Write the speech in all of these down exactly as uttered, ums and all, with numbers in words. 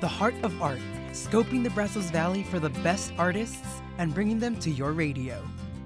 The Heart of Art, scoping the Brazos Valley for the best artists and bringing them to your radio.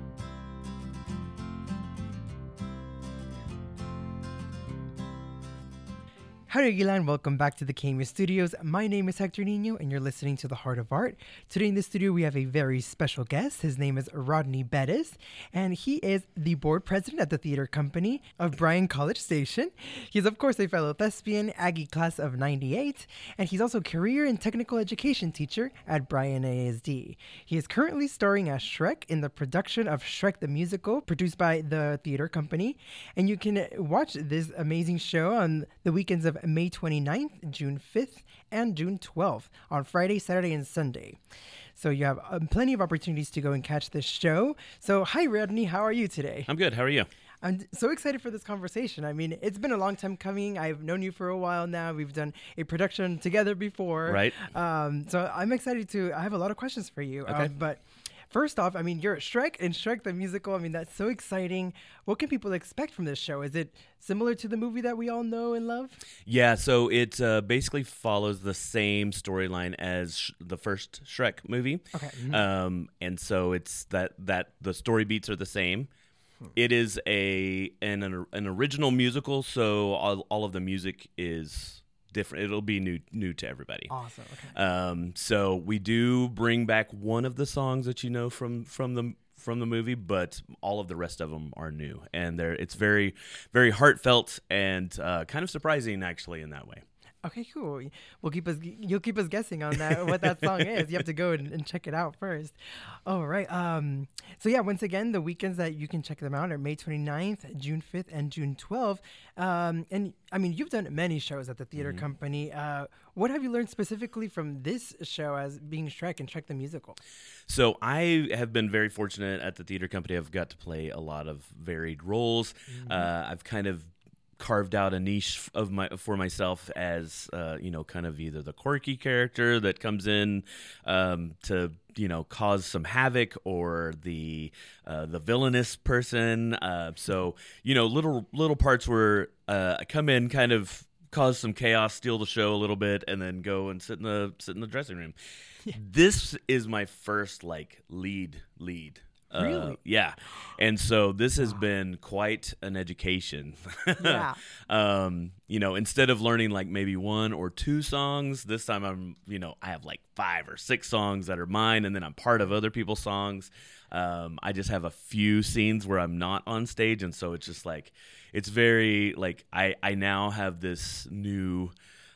Howdy, Gilan. Welcome back to the K M U Studios. My name is Hector Nino, and you're listening to The Heart of Art. Today in the studio, we have a very special guest. His name is Rodney Bettis, and he is the board president at the theater company of Bryan College Station. He's, of course, a fellow thespian, Aggie class of ninety-eight, and he's also career and technical education teacher at Bryan A S D. He is currently starring as Shrek in the production of Shrek the Musical, produced by the theater company, and you can watch this amazing show on the weekends of May twenty-ninth, June fifth, and June twelfth on Friday, Saturday, and Sunday. So you have um, plenty of opportunities to go and catch this show. So hi, Rodney. How are you today? I'm good. How are you? I'm so excited for this conversation. I mean, it's been a long time coming. I've known you for a while now. We've done a production together before. Right. Um, so I'm excited to, I have a lot of questions for you. Okay. Um, but first off, I mean, you're at Shrek and Shrek the Musical. I mean, that's so exciting. What can people expect from this show? Is it similar to the movie that we all know and love? Yeah, so it uh, basically follows the same storyline as sh- the first Shrek movie. Okay. Mm-hmm. Um, and so it's that, that the story beats are the same. It is a an an original musical, so all, all of the music is different. It'll be new new to everybody. Awesome. Okay. Um, so we do bring back one of the songs that you know from from the from the movie, but all of the rest of them are new, and they're it's very very heartfelt and uh, kind of surprising actually in that way. Okay, cool. We'll keep us. You'll keep us guessing on that. What that song is. You have to go and, and check it out first. All right. Um. So yeah. Once again, the weekends that you can check them out are May twenty-ninth, June fifth, and June twelfth. Um. And I mean, you've done many shows at the theater Mm-hmm. company. Uh. What have you learned specifically from this show as being Shrek and Shrek the Musical? So I have been very fortunate at the theater company. I've got to play a lot of varied roles. Mm-hmm. Uh, I've kind of carved out a niche of my for myself as uh, you know, kind of either the quirky character that comes in um, to you know cause some havoc, or the uh, the villainous person. Uh, so you know, little little parts where uh, I come in, kind of cause some chaos, steal the show a little bit, and then go and sit in the sit in the dressing room. Yeah. This is my first like lead lead. Uh, Really? Yeah. And so this has been quite an education. Yeah. um, you know, instead of learning like maybe one or two songs, this time I'm, you know, I have like five or six songs that are mine, and then I'm part of other people's songs. Um, I just have a few scenes where I'm not on stage, and so it's just like, it's very like I, I now have this new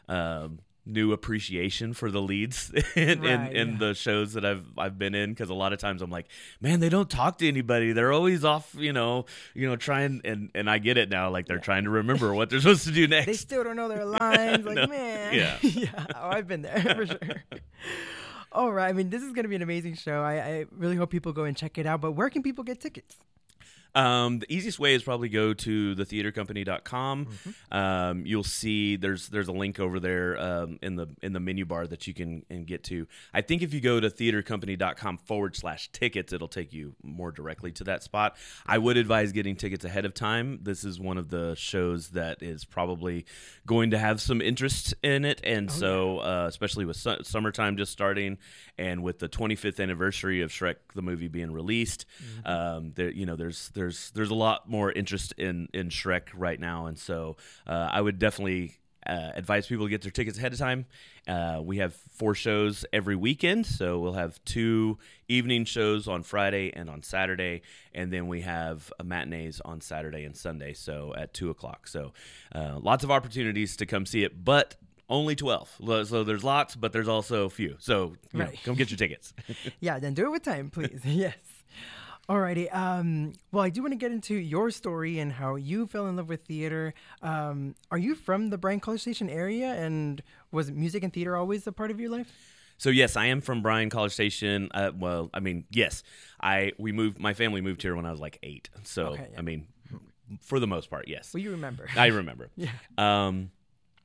um new appreciation for the leads in, Right, in, in yeah. the shows that I've I've been in, because a lot of times I'm like, man, they don't talk to anybody. They're always off, you know, you know, trying and and I get it now. Like they're yeah. trying to remember what they're supposed to do next. They still don't know their lines. Like, No. man. Yeah. Yeah. Oh, I've been there for sure. All right. I mean, this is going to be an amazing show. I, I really hope people go and check it out. But where can people get tickets? Um, the easiest way is probably go to the theater company dot com. Mm-hmm. Um, you'll see there's there's a link over there um, in the in the menu bar that you can and get to. I think if you go to theater company dot com forward slash tickets, it'll take you more directly to that spot. I would advise getting tickets ahead of time. This is one of the shows that is probably going to have some interest in it, and oh, so yeah. uh, especially with su- summertime just starting, and with the twenty-fifth anniversary of Shrek the movie being released, mm-hmm. um, there you know there's there's There's there's a lot more interest in, in Shrek right now, and so uh, I would definitely uh, advise people to get their tickets ahead of time. Uh, we have four shows every weekend, so we'll have two evening shows on Friday and on Saturday, and then we have a matinees on Saturday and Sunday, so at two o'clock. So uh, lots of opportunities to come see it, but only twelve. So there's lots, but there's also few. So you right. know, come get your tickets. Yeah, then do it with time, please. Yes. Alrighty. Um, well, I do want to get into your story and how you fell in love with theater. Um, are you from the Bryan College Station area, and was music and theater always a part of your life? So yes, I am from Bryan College Station. Uh, well, I mean, yes, I we moved. My family moved here when I was like eight. So okay, yeah. I mean, for the most part, yes. Well, you remember. I remember. Yeah. Um,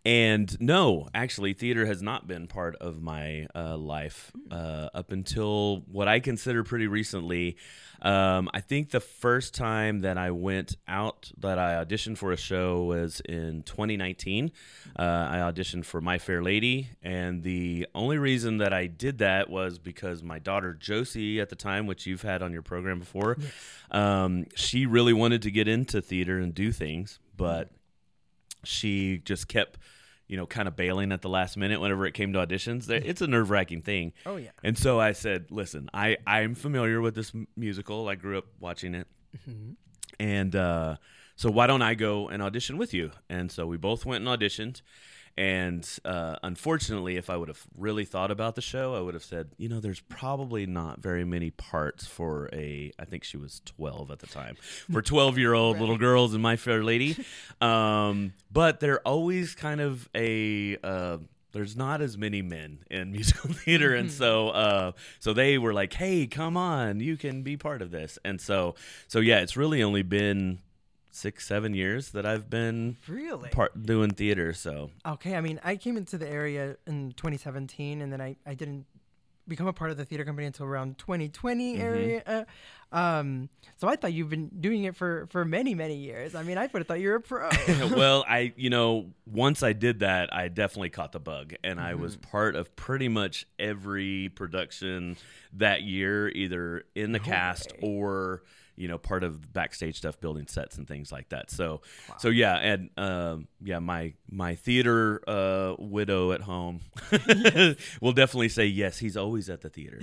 And no, actually, theater has not been part of my uh, life uh, up until what I consider pretty recently. Um, I think the first time that I went out, that I auditioned for a show was in twenty nineteen. Uh, I auditioned for My Fair Lady, and the only reason that I did that was because my daughter Josie at the time, which you've had on your program before, yes. um, she really wanted to get into theater and do things, but she just kept, you know, kind of bailing at the last minute whenever it came to auditions. It's a nerve-wracking thing. Oh, yeah. And so I said, listen, I, I'm familiar with this m- musical. I grew up watching it. Mm-hmm. And uh, so why don't I go and audition with you? And so we both went and auditioned. And uh, unfortunately, if I would have really thought about the show, I would have said, you know, there's probably not very many parts for a, I think she was twelve at the time, for twelve-year-old right. little girls in My Fair Lady. Um, but they're always kind of a, uh, there's not as many men in musical theater. And so uh, so they were like, hey, come on, you can be part of this. And so, so yeah, it's really only been six, seven years that I've been really part doing theater. So okay, I mean, I came into the area in twenty seventeen, and then I, I didn't become a part of the theater company until around twenty twenty mm-hmm. area. Um, so I thought you've been doing it for, for many, many years. I mean, I would have thought you were a pro. Well, I, you know, once I did that, I definitely caught the bug, and mm-hmm. I was part of pretty much every production that year, either in the no cast way. or, you know, part of backstage stuff, building sets and things like that. So, wow. so yeah, and um, yeah, my my theater uh, widow at home will definitely say yes. He's always at the theater.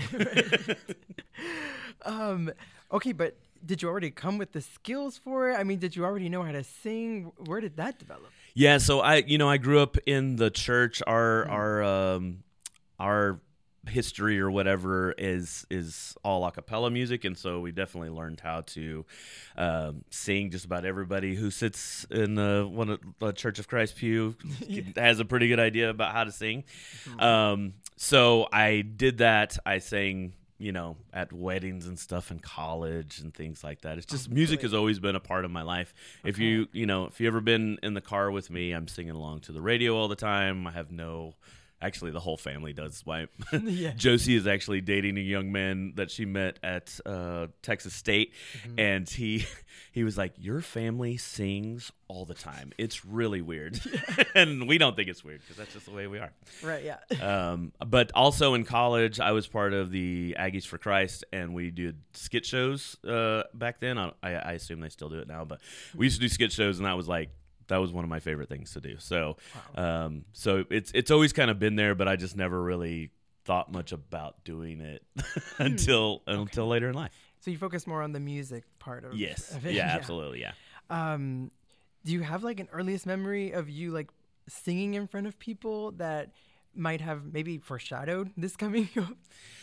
um, okay, but did you already come with the skills for it? I mean, did you already know how to sing? Where did that develop? Yeah, so I, you know, I grew up in the church. Our mm-hmm. our um, our history or whatever is is all a cappella music, and so we definitely learned how to um, sing. Just about everybody who sits in the one of the Church of Christ pew yeah. has a pretty good idea about how to sing. Mm-hmm. Um, so I did that. I sang, you know, at weddings and stuff in college and things like that. It's just oh, music has always been a part of my life. Okay. If you, you know, if you ever been in the car with me, I'm singing along to the radio all the time. I have no Actually, the whole family does. Why? yeah. Josie is actually dating a young man that she met at uh, Texas State, mm-hmm. and he he was like, "Your family sings all the time. It's really weird," and we don't think it's weird because that's just the way we are. Right. Yeah. Um, but also in college, I was part of the Aggies for Christ, and we did skit shows uh, back then. I, I assume they still do it now, but we used to do skit shows, and that was like. That was one of my favorite things to do. So, wow. um, so it's it's always kind of been there, but I just never really thought much about doing it until okay. until later in life. So you focus more on the music part of, yes, of it. Yeah, yeah, absolutely, yeah. Um, do you have like an earliest memory of you like singing in front of people that might have maybe foreshadowed this coming up?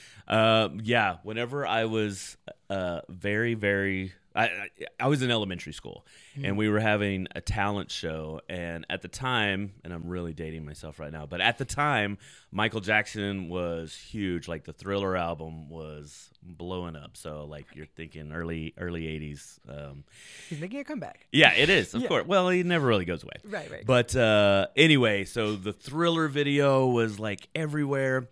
Uh, yeah. Whenever I was uh, very very. I, I, I was in elementary school, mm. and we were having a talent show, and at the time, and I'm really dating myself right now, but at the time, Michael Jackson was huge. Like, the Thriller album was blowing up, so, like, you're thinking early early eighties. Um, He's making a comeback. Yeah, it is, of yeah. course. Well, he never really goes away. Right, right. But uh, anyway, so the Thriller video was, like, everywhere,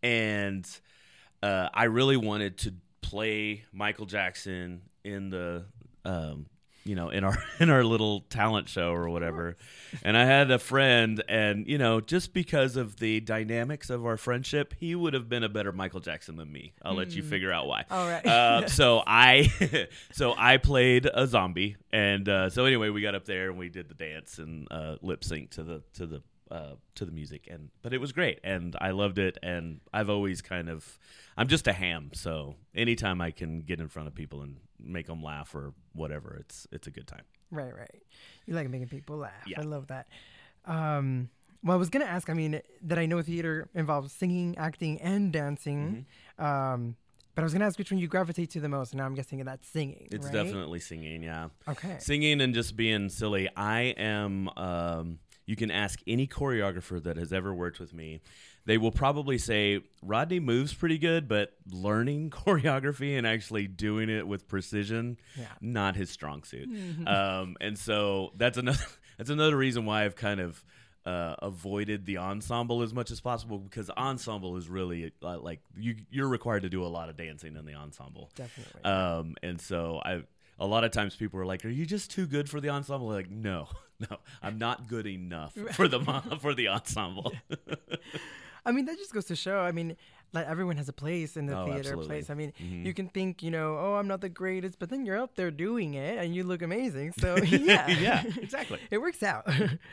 and uh, I really wanted to play Michael Jackson in the um you know in our in our little talent show or whatever. And I had a friend, and you know just because of the dynamics of our friendship, he would have been a better Michael Jackson than me. I'll mm. let you figure out why. All right. uh, so I so I played a zombie, and uh, so anyway we got up there and we did the dance and uh, lip sync to the to the uh, to the music, and but it was great, and I loved it, and I've always kind of I'm just a ham, so anytime I can get in front of people and make them laugh or whatever, it's it's a good time. Right, right. You like making people laugh. Yeah. I love that. Um, well, I was going to ask, I mean, that I know theater involves singing, acting, and dancing. Mm-hmm. Um, but I was going to ask which one you gravitate to the most, and now I'm guessing that's singing, It's right? definitely singing, yeah. Okay. Singing and just being silly. I am, um, you can ask any choreographer that has ever worked with me. They will probably say, Rodney moves pretty good, but learning choreography and actually doing it with precision, yeah. not his strong suit. Mm-hmm. Um, and so that's another that's another reason why I've kind of uh, avoided the ensemble as much as possible, because ensemble is really uh, like you you're required to do a lot of dancing in the ensemble. Definitely. Um, and so I a lot of times people are like, "Are you just too good for the ensemble?" Like, no, no, I'm not good enough for the for the ensemble. I mean, that just goes to show. I mean, like everyone has a place in the Oh, theater absolutely. place. I mean, Mhm. you can think, you know, oh, I'm not the greatest, but then you're up there doing it and you look amazing. So yeah, Yeah, exactly. it works out.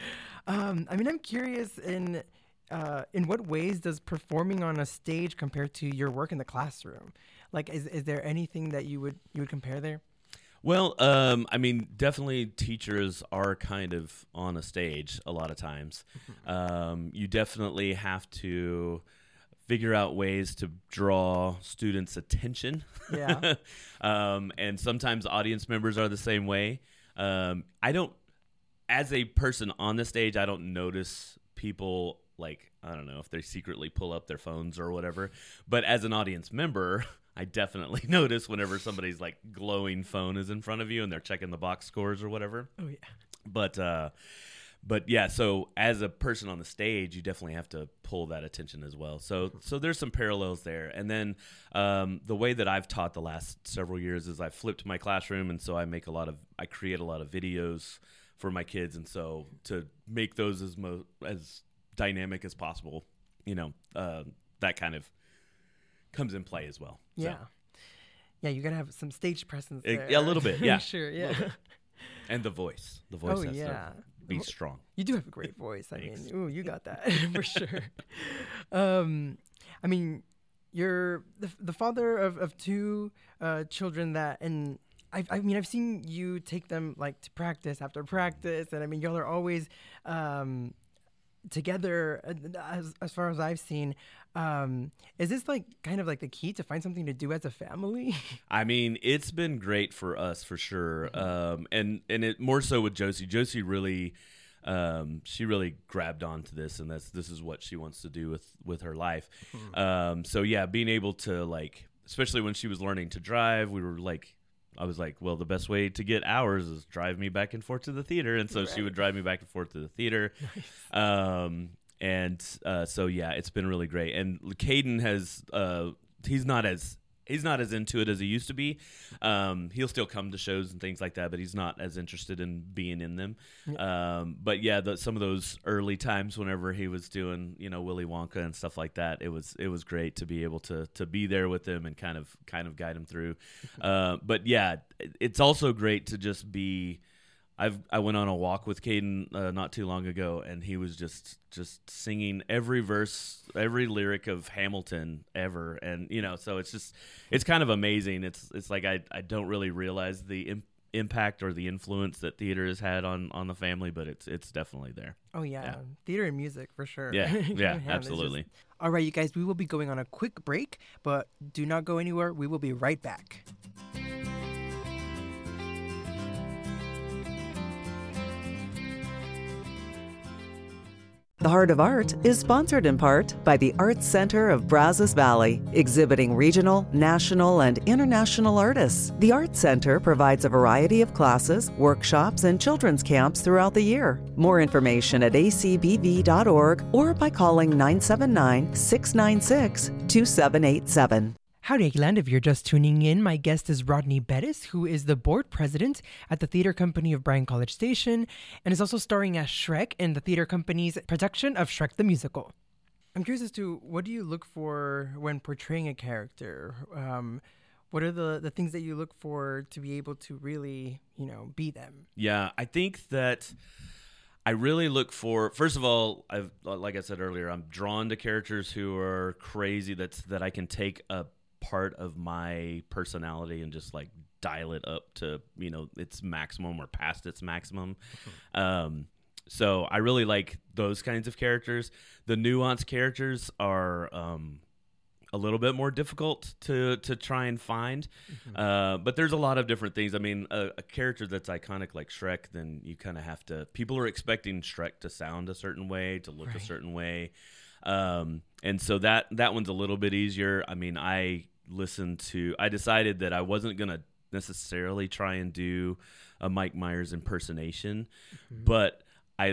um, I mean, I'm curious in uh, in what ways does performing on a stage compare to your work in the classroom? Like, is is there anything that you would you would compare there? Well, um, I mean, definitely teachers are kind of on a stage a lot of times. Um, you definitely have to figure out ways to draw students' attention. Yeah. um, and sometimes audience members are the same way. Um, I don't, as a person on the stage, I don't notice people like, I don't know if they secretly pull up their phones or whatever. But as an audience member, I definitely notice whenever somebody's like glowing phone is in front of you and they're checking the box scores or whatever. Oh yeah. But uh, but yeah, so as a person on the stage, you definitely have to pull that attention as well. So so there's some parallels there. And then um, the way that I've taught the last several years is I flipped my classroom, and so I make a lot of I create a lot of videos for my kids, and so to make those as mo- as dynamic as possible, you know, uh, that kind of comes in play as well. Yeah. So. Yeah, you gotta have some stage presence It- there. yeah, a little bit, yeah. Sure, yeah. Little bit. And the voice. The voice Oh, has yeah. to be strong. You do have a great voice. I Thanks. mean, ooh, you got that for sure. Um, I mean, you're the, the father of, of two uh, children that, and I, I mean, I've seen you take them like to practice after practice, and I mean, y'all are always um, together. uh, As as far as I've seen, um, is this like kind of like the key to find something to do as a family? I mean, it's been great for us for sure. Um, and, and it more so with Josie. Josie really, um, she really grabbed onto this, and that's, this is what she wants to do with, with her life. Um, so yeah, being able to like, especially when she was learning to drive, we were like, I was like, well, the best way to get hours is drive me back and forth to the theater. And so she Right. would drive me back and forth to the theater. Um, and uh, so, yeah, it's been really great. And Caden has, uh, he's not as, he's not as into it as he used to be. Um, he'll still come to shows and things like that, but he's not as interested in being in them. Um, but yeah, the, some of those early times whenever he was doing, you know, Willy Wonka and stuff like that, it was, it was great to be able to, to be there with him and kind of, kind of guide him through. Uh, but yeah, it- it's also great to just be, I've I went on a walk with Caden uh, not too long ago, and he was just just singing every verse, every lyric of Hamilton ever, and you know, so it's just it's kind of amazing. It's it's like I I don't really realize the im- impact or the influence that theater has had on on the family, but it's it's definitely there. Oh yeah. Yeah. Theater and music for sure. Yeah, Hand yeah, in hand. It's absolutely. just- All right, you guys, we will be going on a quick break, but do not go anywhere. We will be right back. The Heart of Art is sponsored in part by the Arts Center of Brazos Valley, exhibiting regional, national, and international artists. The Arts Center provides a variety of classes, workshops, and children's camps throughout the year. More information at a c b v dot org or by calling nine seven nine, six nine six, two seven eight seven. Howdy, Eggland. If you're just tuning in, my guest is Rodney Bettis, who is the board president at the theater company of Bryan College Station and is also starring as Shrek in the theater company's production of Shrek the Musical. I'm curious as to what do you look for when portraying a character? Um, what are the, the things that you look for to be able to really, you know, be them? Yeah, I think that I really look for, first of all, I've like I said earlier, I'm drawn to characters who are crazy. That's that I can take a part of my personality and just like dial it up to, you know, its maximum or past its maximum. Mm-hmm. Um, so I really like those kinds of characters. The nuanced characters are um, a little bit more difficult to to try and find. Mm-hmm. Uh, but there's a lot of different things. I mean, a, a character that's iconic like Shrek, then you kind of have to, people are expecting Shrek to sound a certain way, to look right. a certain way. Um, and so that, that one's a little bit easier. I mean, I listened to, I decided that I wasn't going to necessarily try and do a Mike Myers impersonation, mm-hmm. but I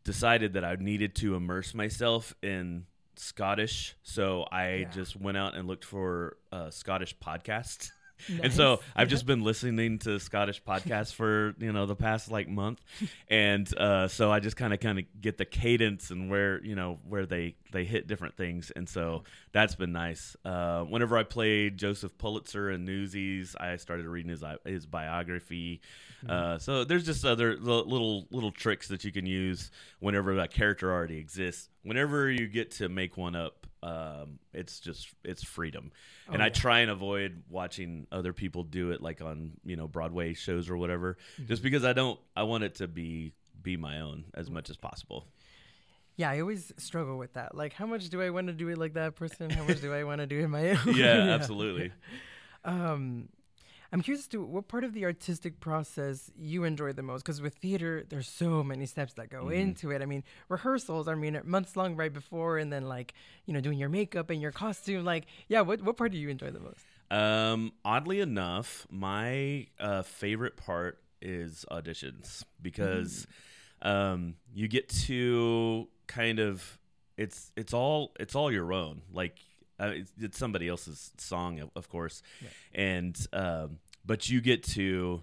decided that I needed to immerse myself in Scottish, so I Yeah. just went out and looked for uh, Scottish podcasts. Nice. And so I've just been listening to Scottish podcasts for, you know, the past like month. And uh, so I just kind of kind of get the cadence and where, you know, where they, they hit different things. And so that's been nice. Uh, whenever I played Joseph Pulitzer in Newsies, I started reading his his biography. Mm-hmm. Uh, so there's just other little little tricks that you can use whenever that character already exists. Whenever you get to make one up, um, it's just it's freedom. Oh, and I yeah. try and avoid watching other people do it, like on, you know, Broadway shows or whatever, mm-hmm. just because I don't I want it to be be my own as much as possible. Yeah, I always struggle with that. Like, how much do I want to do it like that person? How much do I want to do it my own? Yeah, yeah, absolutely. Um, I'm curious to what part of the artistic process you enjoy the most, because with theater, there's so many steps that go mm-hmm. into it. I mean, rehearsals, I mean, months long right before, and then like, you know, doing your makeup and your costume. Like, yeah, what, what part do you enjoy the most? Um, oddly enough, my uh, favorite part is auditions because mm. um, you get to kind of, it's, it's all, it's all your own. Like, Uh, it's, it's somebody else's song, of, of course, right. and um, but you get to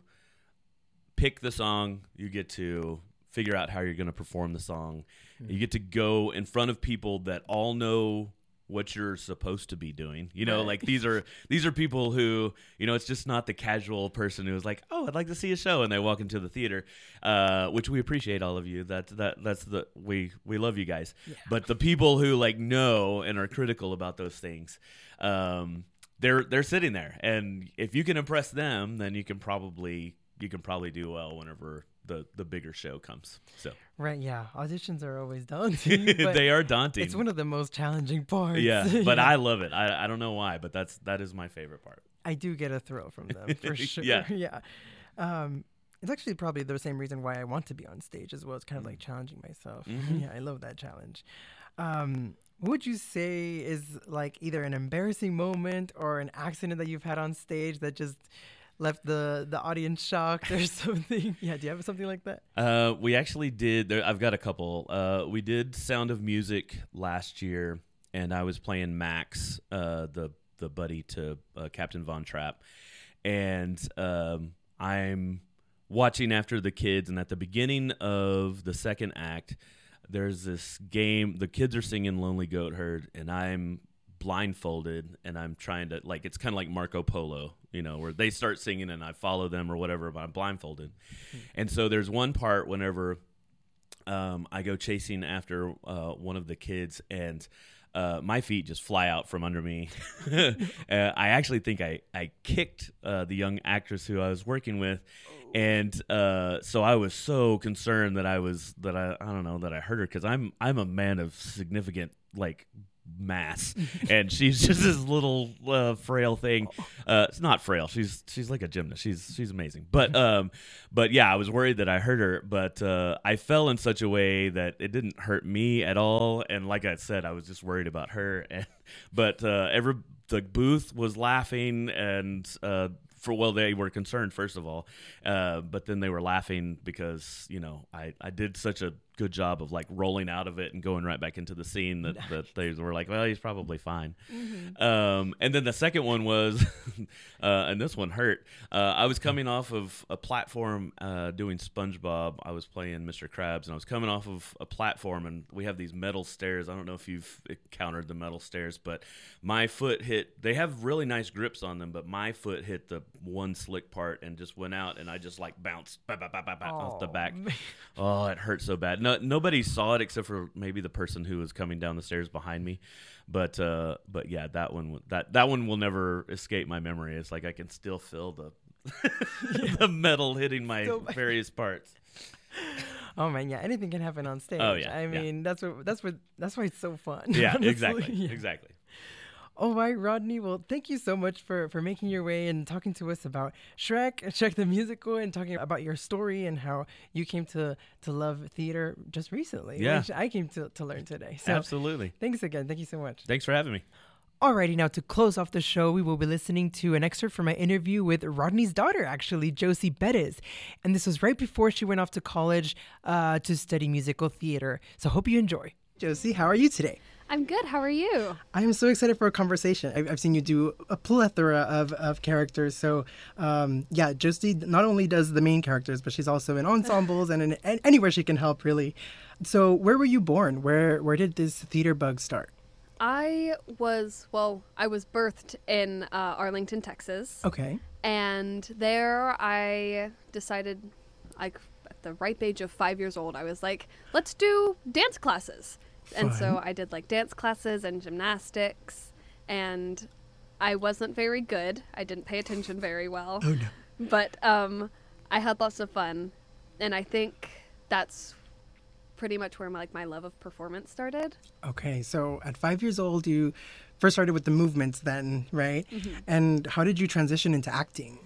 pick the song. You get to figure out how you're going to perform the song. Mm-hmm. You get to go in front of people that all know what you're supposed to be doing. You know, right. like these are these are people who, you know, it's just not the casual person who's like, oh, I'd like to see a show, and they walk into the theater, uh, which we appreciate all of you. That that that's the we we love you guys. Yeah. But the people who like know and are critical about those things, um, they're they're sitting there, and if you can impress them, then you can probably you can probably do well whenever the the bigger show comes. So right, yeah, auditions are always daunting. They are daunting. It's one of the most challenging parts. Yeah, but yeah. I love it. I I don't know why, but that's that is my favorite part. I do get a thrill from them for sure. Yeah, yeah. Um, it's actually probably the same reason why I want to be on stage as well. It's kind of like challenging myself. Mm-hmm. Yeah, I love that challenge. Um, what would you say is like either an embarrassing moment or an accident that you've had on stage that just left the, the audience shocked or something? Yeah, do you have something like that? Uh, we actually did. There, I've got a couple. Uh, we did Sound of Music last year, and I was playing Max, uh, the the buddy to uh, Captain Von Trapp, and um, I'm watching after the kids. And at the beginning of the second act, there's this game. The kids are singing "Lonely Goat Herd," and I'm blindfolded, and I'm trying to, like, it's kind of like Marco Polo, you know, where they start singing and I follow them or whatever, but I'm blindfolded. Mm-hmm. And so there's one part whenever um, I go chasing after uh, one of the kids, and uh, my feet just fly out from under me. uh, I actually think I, I kicked uh, the young actress who I was working with. And uh, so I was so concerned that I was, that I, I don't know, that I hurt her, because I'm, I'm a man of significant, like, mass, and she's just this little uh, frail thing. Uh, it's not frail. She's she's like a gymnast. She's she's amazing. But um, but yeah, I was worried that I hurt her. But uh, I fell in such a way that it didn't hurt me at all. And like I said, I was just worried about her. And but uh, every the booth was laughing, and uh, for well, they were concerned first of all, uh, but then they were laughing because, you know, I I did such a good job of like rolling out of it and going right back into the scene that, that they were like, well, he's probably fine. Mm-hmm. Um, and then the second one was, uh, and this one hurt. Uh, I was coming off of a platform uh, doing SpongeBob. I was playing Mister Krabs, and I was coming off of a platform, and we have these metal stairs. I don't know if you've encountered the metal stairs, but my foot hit, they have really nice grips on them, but my foot hit the one slick part and just went out, and I just like bounced bah, bah, bah, bah, bah, off the back. Man. Oh, it hurt so bad. No, nobody saw it except for maybe the person who was coming down the stairs behind me, but uh, but yeah, that one that that one will never escape my memory. It's like I can still feel the the metal hitting my still various parts. Oh man, yeah, anything can happen on stage. Oh yeah, I mean yeah. that's what that's what that's why it's so fun. Yeah, exactly, yeah. exactly. All right, Rodney. Well, thank you so much for, for making your way and talking to us about Shrek, Shrek the Musical, and talking about your story and how you came to, to love theater just recently. Yeah. Which I came to, to learn today. So absolutely. Thanks again. Thank you so much. Thanks for having me. Alrighty, now to close off the show, we will be listening to an excerpt from my interview with Rodney's daughter, actually, Josie Bettis. And this was right before she went off to college uh, to study musical theater. So hope you enjoy. Josie, how are you today? I'm good. How are you? I am so excited for a conversation. I've, I've seen you do a plethora of, of characters. So, um, yeah, Josie not only does the main characters, but she's also in ensembles and in and anywhere she can help, really. So where were you born? Where where did this theater bug start? I was, well, I was birthed in uh, Arlington, Texas. Okay. And there I decided, like, at the ripe age of five years old, I was like, let's do dance classes. And so I did, like, dance classes and gymnastics. And I wasn't very good. I didn't pay attention very well. Oh, no. But um, I had lots of fun. And I think that's pretty much where my, like my love of performance started. Okay, so at five years old, you first started with the movements then, right? Mm-hmm. And how did you transition into acting?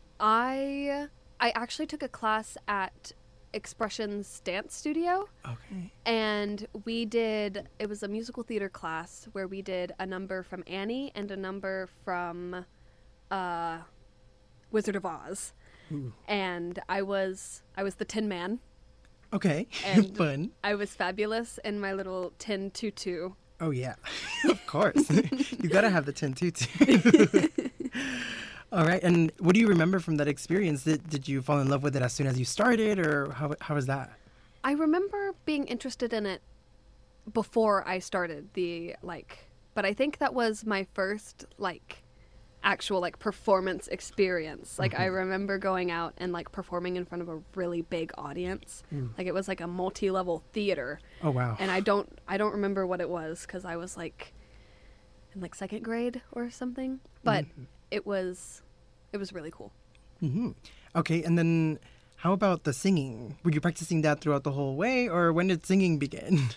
I I actually took a class at Expressions Dance Studio. Okay. And we did, it was a musical theater class where we did a number from Annie and a number from uh, Wizard of Oz. Ooh. And I was I was the Tin Man. Okay, and fun. I was fabulous in my little tin tutu. Oh, yeah, of course. You got to have the tin tutu. All right, and what do you remember from that experience? Did, did you fall in love with it as soon as you started, or how, how was that? I remember being interested in it before I started the, like, but I think that was my first, like, actual like performance experience. Like mm-hmm. I remember going out and like performing in front of a really big audience. Mm. Like it was like a multi-level theater. Oh wow. And I don't I don't remember what it was cuz I was like in like second grade or something, but mm-hmm. it was it was really cool. Mm-hmm. Okay, and then how about the singing? Were you practicing that throughout the whole way, or when did singing begin?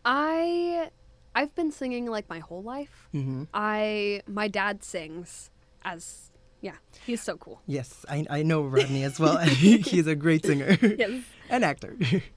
I I've been singing like my whole life. Mm-hmm. I my dad sings as yeah, he's so cool. Yes, I I know Rodney as well. He's a great singer. Yes. And actor.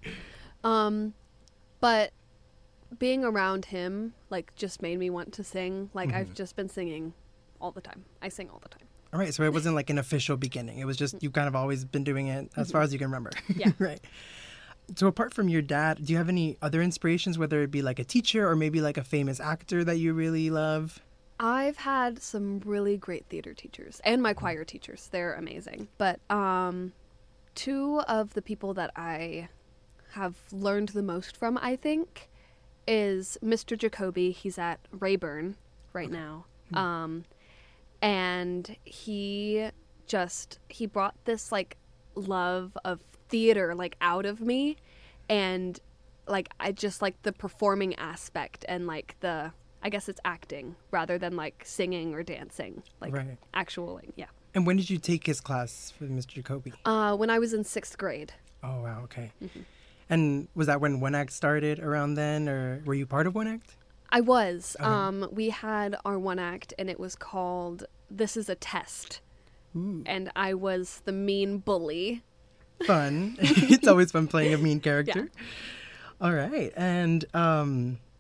um, but being around him like just made me want to sing. Like mm-hmm. I've just been singing all the time. I sing all the time. All right, so it wasn't like an official beginning. It was just you kind of always been doing it as mm-hmm. far as you can remember. Yeah. Right. So apart from your dad, do you have any other inspirations, whether it be like a teacher or maybe like a famous actor that you really love? I've had some really great theater teachers and my choir teachers. They're amazing. But um, two of the people that I have learned the most from, I think, is Mister Jacoby. He's at Rayburn right now. Mm-hmm. Um, and he just, he brought this like love of theater like out of me, and like I just like the performing aspect and like the I guess it's acting rather than like singing or dancing, like right. actual like, yeah. And when did you take his class with Mister Jacoby? Uh, when I was in sixth grade. Oh wow, okay. Mm-hmm. And was that when One Act started around then, or were you part of One Act? I was. Okay. Um, we had our One Act, and it was called This Is a Test. Ooh. And I was the mean bully. Fun. It's always fun playing a mean character. Yeah. All right. And um,